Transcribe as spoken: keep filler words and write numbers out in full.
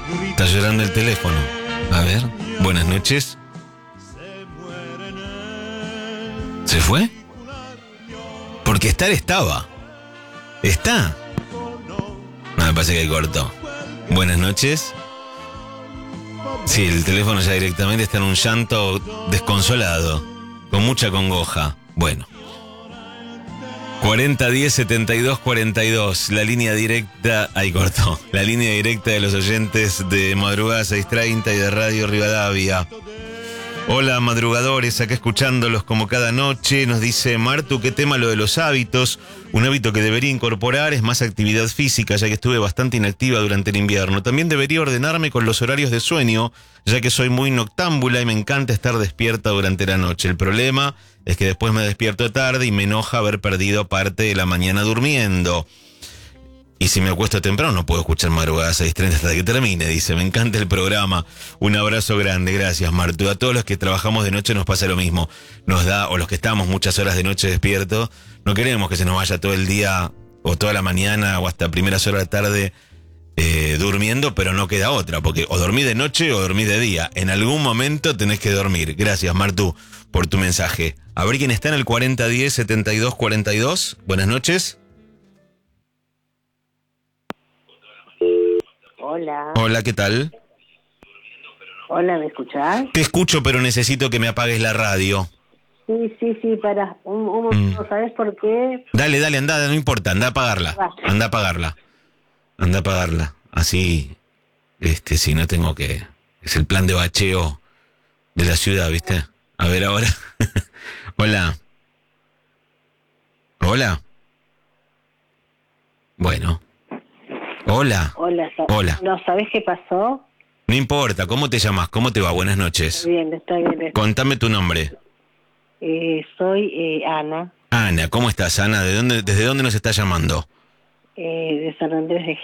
Está llorando el teléfono. A ver, buenas noches. ¿Se fue? Porque estar estaba. ¿Está? No, me parece que cortó. Buenas noches. Sí, el teléfono ya directamente está en un llanto desconsolado, con mucha congoja. Bueno. cuarenta diez setenta y dos cuarenta y dos, la línea directa, ahí cortó, la línea directa de los oyentes de Madrugada seiscientos treinta y de Radio Rivadavia. Hola madrugadores, acá escuchándolos como cada noche. Nos dice Martu, qué tema lo de los hábitos. Un hábito que debería incorporar es más actividad física, ya que estuve bastante inactiva durante el invierno. También debería ordenarme con los horarios de sueño, ya que soy muy noctámbula y me encanta estar despierta durante la noche. El problema es que después me despierto tarde y me enoja haber perdido parte de la mañana durmiendo. Y si me acuesto temprano no puedo escuchar Madrugada seiscientos treinta hasta que termine, dice. Me encanta el programa. Un abrazo grande, gracias Martu. A todos los que trabajamos de noche nos pasa lo mismo. Nos da, o los que estamos muchas horas de noche despiertos, no queremos que se nos vaya todo el día o toda la mañana o hasta primeras horas de la tarde eh, durmiendo, pero no queda otra, porque o dormí de noche o dormí de día. En algún momento tenés que dormir. Gracias Martu por tu mensaje. A ver quién está en el cuarenta diez setenta y dos cuarenta y dos. Buenas noches. Hola. Hola, ¿qué tal? Hola, ¿me escuchás? Te escucho, pero necesito que me apagues la radio. Sí, sí, sí, para un, un momento, Mm. ¿sabes por qué? Dale, dale, anda, no importa, anda a apagarla. Va. Anda a apagarla. Anda a apagarla. Así, este, si no tengo que... Es el plan de bacheo de la ciudad, ¿viste? A ver ahora. Hola. Hola. Bueno. Hola. Hola, sa- Hola. No, ¿sabes qué pasó? No importa, ¿cómo te llamas? ¿Cómo te va? Buenas noches. Bien, está bien. Contame tu nombre. Eh, soy eh, Ana, Ana, ¿cómo estás, Ana? ¿De dónde, desde dónde nos estás llamando? eh, de San Andrés de